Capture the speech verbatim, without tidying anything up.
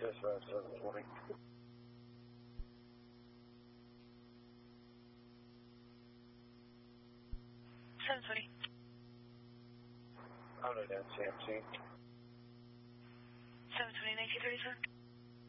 Dispatch seven twenty. seven twenty. Out of that C M C. seven twenty, nineteen thirty-seven.